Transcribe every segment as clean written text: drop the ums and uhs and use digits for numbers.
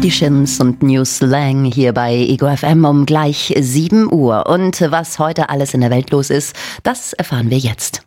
Die Shins und New Slang hier bei Ego FM um gleich 7 Uhr. Und was heute alles in der Welt los ist, das erfahren wir jetzt.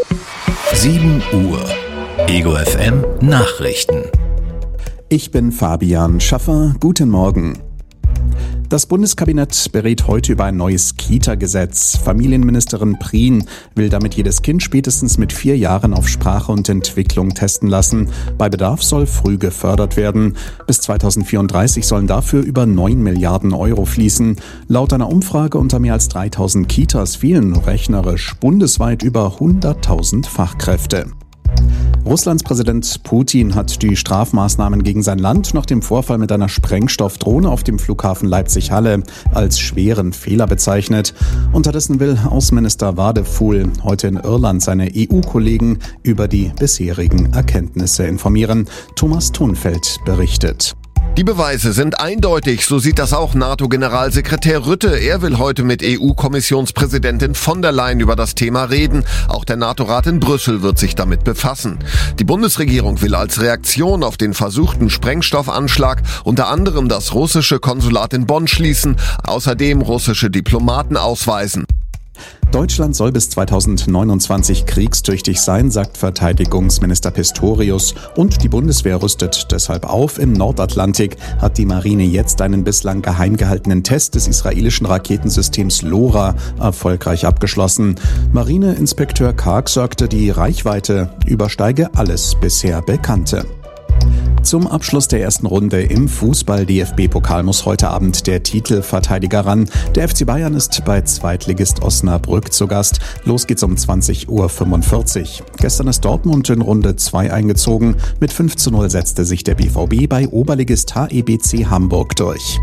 7 Uhr. Ego FM Nachrichten. Ich bin Fabian Schaffer. Guten Morgen. Das Bundeskabinett berät heute über ein neues Kita-Gesetz. Familienministerin Prien will damit jedes Kind spätestens mit 4 Jahren auf Sprache und Entwicklung testen lassen. Bei Bedarf soll früh gefördert werden. Bis 2034 sollen dafür über 9 Milliarden Euro fließen. Laut einer Umfrage unter mehr als 3000 Kitas fehlen rechnerisch bundesweit über 100.000 Fachkräfte. Russlands Präsident Putin hat die Strafmaßnahmen gegen sein Land nach dem Vorfall mit einer Sprengstoffdrohne auf dem Flughafen Leipzig-Halle als schweren Fehler bezeichnet. Unterdessen will Außenminister Wadefuhl heute in Irland seine EU-Kollegen über die bisherigen Erkenntnisse informieren. Thomas Thunfeld berichtet. Die Beweise sind eindeutig, so sieht das auch NATO-Generalsekretär Rutte. Er will heute mit EU-Kommissionspräsidentin von der Leyen über das Thema reden. Auch der NATO-Rat in Brüssel wird sich damit befassen. Die Bundesregierung will als Reaktion auf den versuchten Sprengstoffanschlag unter anderem das russische Konsulat in Bonn schließen, außerdem russische Diplomaten ausweisen. Deutschland soll bis 2029 kriegstüchtig sein, sagt Verteidigungsminister Pistorius. Und die Bundeswehr rüstet deshalb auf. Im Nordatlantik hat die Marine jetzt einen bislang geheim gehaltenen Test des israelischen Raketensystems LoRa erfolgreich abgeschlossen. Marineinspekteur Karg sagte, die Reichweite übersteige alles bisher Bekannte. Zum Abschluss der ersten Runde im Fußball-DFB-Pokal muss heute Abend der Titelverteidiger ran. Der FC Bayern ist bei Zweitligist Osnabrück zu Gast. Los geht's um 20:45 Uhr. Gestern ist Dortmund in Runde 2 eingezogen. Mit 5:0 setzte sich der BVB bei Oberligist HEBC Hamburg durch.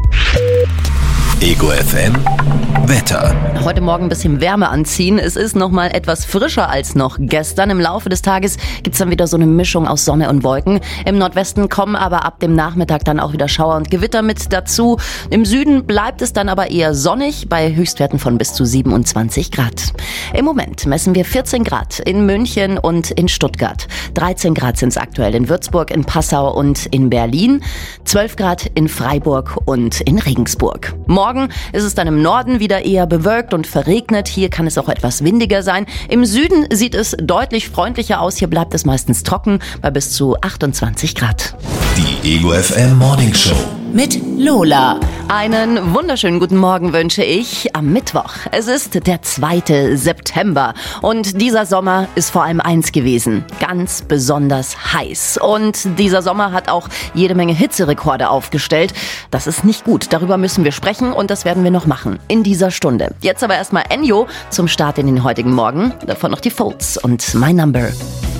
Ego FM Wetter. Heute Morgen ein bisschen Wärme anziehen. Es ist noch mal etwas frischer als noch gestern. Im Laufe des Tages gibt's dann wieder so eine Mischung aus Sonne und Wolken. Im Nordwesten kommen aber ab dem Nachmittag dann auch wieder Schauer und Gewitter mit dazu. Im Süden bleibt es dann aber eher sonnig bei Höchstwerten von bis zu 27 Grad. Im Moment messen wir 14 Grad in München und in Stuttgart. 13 Grad sind es aktuell in Würzburg, in Passau und in Berlin. 12 Grad in Freiburg und in Regensburg. Morgen ist es dann im Norden wieder eher bewölkt und verregnet. Hier kann es auch etwas windiger sein. Im Süden sieht es deutlich freundlicher aus. Hier bleibt es meistens trocken bei bis zu 28 Grad. Die Ego FM Morning Show mit Lola. Einen wunderschönen guten Morgen wünsche ich am Mittwoch. Es ist der 2. September und dieser Sommer ist vor allem eins gewesen, ganz besonders heiß. Und dieser Sommer hat auch jede Menge Hitzerekorde aufgestellt. Das ist nicht gut, darüber müssen wir sprechen und das werden wir noch machen in dieser Stunde. Jetzt aber erstmal Ennio zum Start in den heutigen Morgen, davon noch die Folds und My Number.